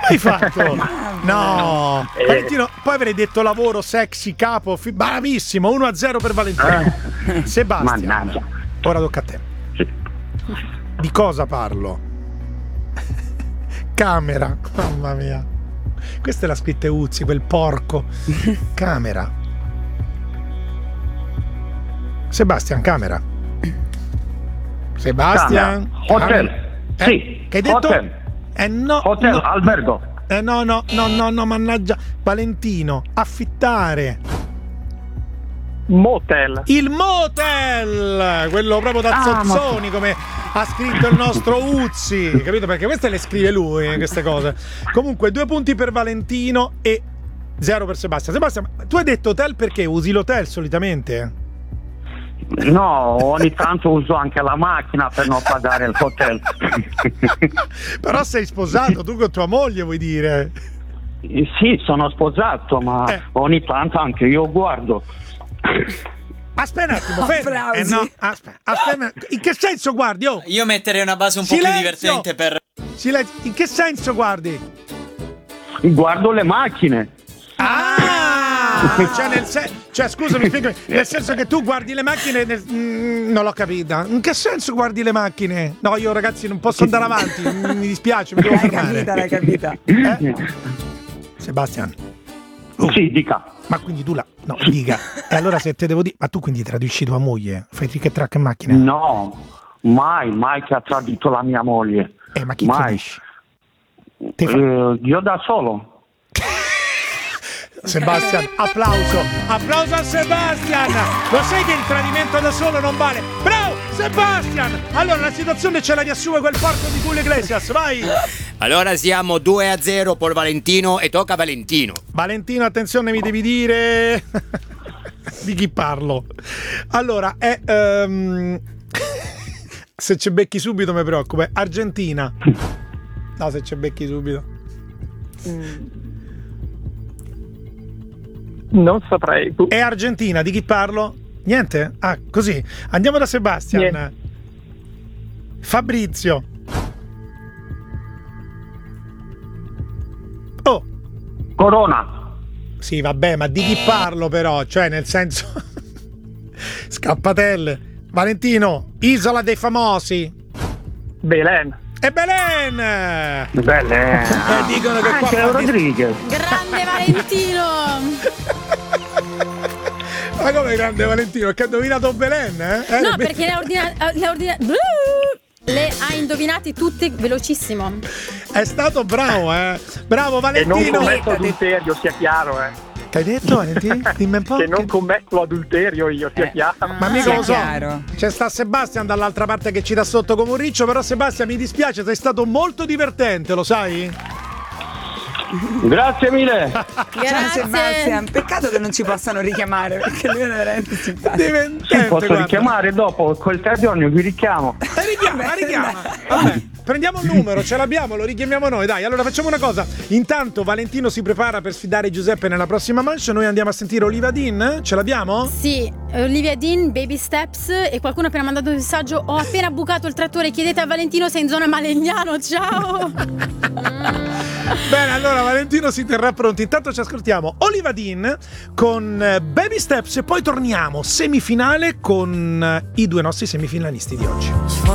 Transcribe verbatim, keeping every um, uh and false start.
hai fatto? No, eh. Valentino, poi avrei detto lavoro, sexy, capo, fi- bravissimo, uno a zero per Valentino. Eh. Sebastian, mannaggia. Ora tocca a te. Sì. Di cosa parlo? Camera, mamma mia. Questa è la scritta Uzzi, quel porco. Camera. Sebastian, camera. Sebastian. Camera. Hotel. Eh, sì. Che hai detto? Hotel. Eh no. Hotel, no. albergo. Eh no, no, no, no, no, mannaggia. Valentino, affittare. Motel. Il motel, quello proprio da ah, Zozzoni, come ha scritto il nostro Uzzi, capito? Perché queste le scrive lui, queste cose. Comunque due punti per Valentino e zero per Sebastian. Sebastian, tu hai detto hotel perché usi l'hotel solitamente? No, ogni tanto uso anche la macchina per non pagare il hotel. Però sei sposato, tu con tua moglie vuoi dire? Sì, sono sposato, ma eh. ogni tanto anche io guardo. Aspetta un attimo, fermo. Eh no, aspetta, aspetta. In che senso guardi? Oh? Io metterei una base un Silenzio! po' più divertente per... Silenzio. In che senso guardi? Guardo le macchine. Ah! Cioè, nel sen- cioè scusami, spiegami, nel senso che tu guardi le macchine nel- mm, non l'ho capita. In che senso guardi le macchine? No, io ragazzi non posso andare avanti, mi dispiace, mi devo l'hai fermare. capita, l'hai capita. Eh? Sebastian. Uh. Sì, dica. Ma quindi tu la... No, dica. E allora se te devo dire... Ma tu quindi tradisci tua moglie? Fai trick e track in macchina? No, mai, mai che ha tradito la mia moglie. Eh, ma chi mai. tradisci? Eh, io da solo. Sebastian, applauso, applauso a Sebastian. Lo sai che il tradimento da solo non vale? Bravo Sebastian. Allora la situazione ce la riassume quel porco di Julio Iglesias, vai. Allora siamo due a zero per Valentino e tocca a Valentino. Valentino, attenzione, mi devi dire di chi parlo. Allora è um... se ci becchi subito mi preoccupa. È Argentina. No, se ci becchi subito mm. Non saprei. È Argentina, di chi parlo? Niente? Ah, così. Andiamo da Sebastian. Niente. Fabrizio. Oh. Corona. Sì, vabbè, ma di chi parlo però? Cioè, nel senso... Scappatelle. Valentino, Isola dei Famosi. Belen. E Belen! Belen! Eh, dicono che anche qua Rodriguez. Grande Valentino! Ma come grande Valentino? Che ha indovinato Belen, eh? eh no, perché le ha ordinate... Le, ordina- le ha indovinati tutte velocissimo. È stato bravo, eh? Bravo Valentino! E non commetto adulterio, sia chiaro, eh? Che hai detto, Valentino? Dimmi un po'. Che non commetto adulterio io, sia eh. chiaro. Ma mica lo so. Chiaro. C'è sta Sebastian dall'altra parte che ci dà sotto come un riccio, però Sebastian mi dispiace, sei stato molto divertente, lo sai? Grazie mille. Ciao Sebastian, peccato che non ci possano richiamare perché lui è veramente simpatico. Sì, posso guarda. richiamare dopo quel tre giorni, vi richiamo. La richiama, la richiama. Vabbè, prendiamo il numero, ce l'abbiamo, lo richiamiamo noi. Dai, allora facciamo una cosa. Intanto Valentino si prepara per sfidare Giuseppe nella prossima manche. Noi andiamo a sentire Olivia Dean. Ce l'abbiamo? Sì, Olivia Dean, Baby Steps. E qualcuno ha appena mandato un messaggio: ho appena bucato il trattore, chiedete a Valentino se è in zona Malegnano. Ciao. Bene, allora Valentino si terrà pronto. Intanto ci ascoltiamo Olivia Dean con Baby Steps e poi torniamo semifinale con i due nostri semifinalisti di oggi.